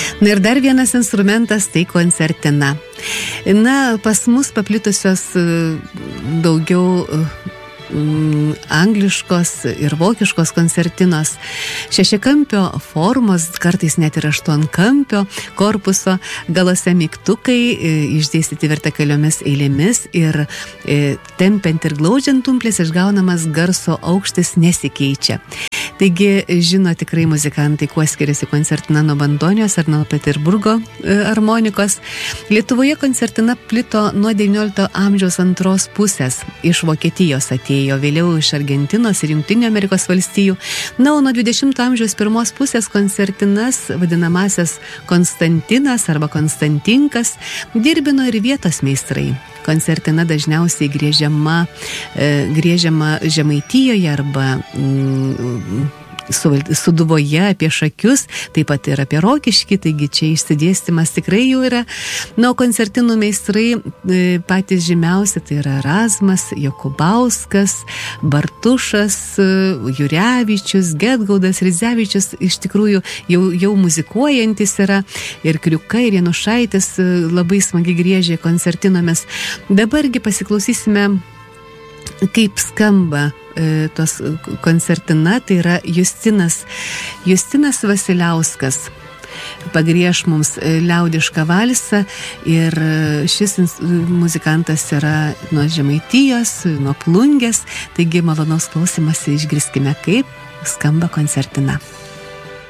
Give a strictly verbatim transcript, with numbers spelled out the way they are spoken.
Na ir dar vienas instrumentas tai koncertina. Na, pas mus paplitusios daugiau angliškos ir vokiškos koncertinos, šešiakampio formos, kartais net ir aštuonkampio korpuso, galuose mygtukai išdėstyti vertikaliomis eilėmis ir tempiant ir glaudžiant tumplės išgaunamas garso aukštis nesikeičia. Taigi, žino tikrai muzikantai, kuo skiriasi koncertina nuo bandonijos ar nuo Peterburgo armonikos. Lietuvoje koncertina plito nuo devyniolikto amžiaus antros pusės. Iš Vokietijos atėjo, vėliau iš Argentinos ir Jungtinių Amerikos valstijų. Na, o nuo dvidešimto amžiaus pirmos pusės koncertinas, vadinamasias Konstantinas arba Konstantinkas, dirbino ir vietos meistrai. Koncertina dažniausiai griežiama, e, griežiama Žemaitijoje arba mm, Suduvoje apie Šakius, taip pat ir apie Rokiškį, taigi čia išsidėstymas tikrai jų yra. Na, o koncertinų meistrai e, patys žymiausi, tai yra Razmas, Jokubauskas, Bartušas, Jurevičius, Gedgaudas, Ridzevičius, iš tikrųjų jau, jau muzikuojantis yra, ir Kriuka, ir Janušaitis labai smagiai griežė koncertinomis. Dabargi pasiklausysime, kaip skamba e, tos koncertina, tai yra Justinas, Justinas Vasiliauskas. Pagrieš mums liaudišką valsą ir šis muzikantas yra nuo Žemaitijos, nuo Plungės, taigi malonaus klausymosi, išgirskime, kaip skamba koncertina.